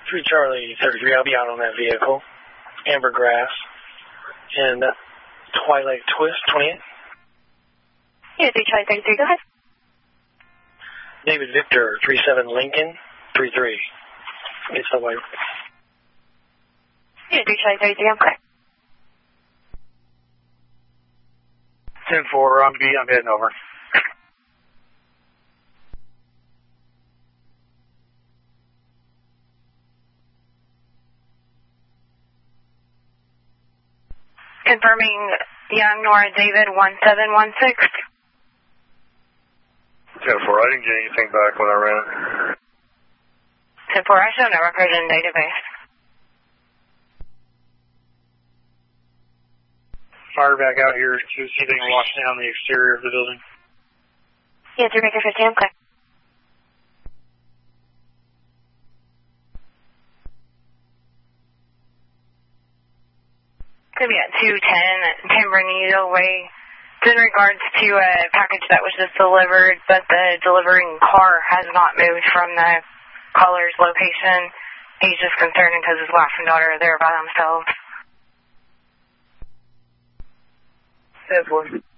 3 Charlie 33, I'll be out on that vehicle. Amber Grass. And Twilight Twist, 28. Yeah, 3 Charlie 33, go ahead. David Victor, 37 Lincoln, 33. It's the white. Yeah, 3 Charlie 33, I'm clear. 10-4, I'm heading over. Confirming Young Nora David 1716. 10-4, I didn't get anything back when I ran it. 10-4, I show no record in database. Fire back out here to see if they can wash down the exterior of the building. Yeah, 3 Baker 50, I'm clear. Could be at 210 Tempranillo Way. It's in regards to a package that was just delivered, but the delivering car has not moved from the caller's location. He's just concerned because his wife and daughter are there by themselves. 10-4.